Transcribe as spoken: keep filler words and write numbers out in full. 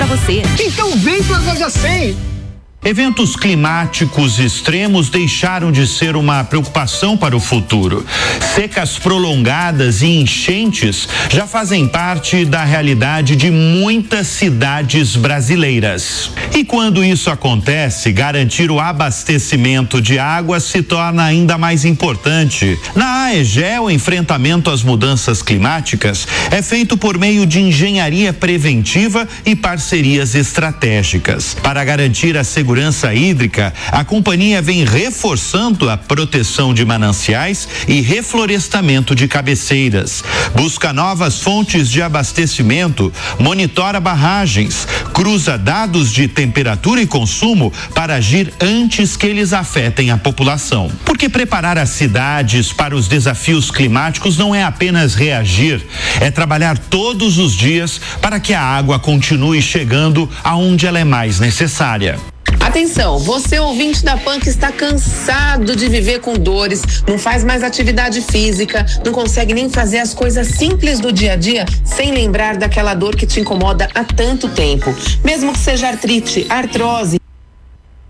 você. Então vem pra Loja cem. Eventos climáticos extremos deixaram de ser uma preocupação para o futuro. Secas prolongadas e enchentes já fazem parte da realidade de muitas cidades brasileiras. E quando isso acontece, garantir o abastecimento de água se torna ainda mais importante. Na AEGEA, o enfrentamento às mudanças climáticas é feito por meio de engenharia preventiva e parcerias estratégicas. Para garantir a segurança Segurança hídrica, a companhia vem reforçando a proteção de mananciais e reflorestamento de cabeceiras. Busca novas fontes de abastecimento, monitora barragens, cruza dados de temperatura e consumo para agir antes que eles afetem a população. Porque preparar as cidades para os desafios climáticos não é apenas reagir, é trabalhar todos os dias para que a água continue chegando aonde ela é mais necessária. Atenção, você ouvinte da Pan que está cansado de viver com dores, não faz mais atividade física, não consegue nem fazer as coisas simples do dia a dia sem lembrar daquela dor que te incomoda há tanto tempo. Mesmo que seja artrite, artrose,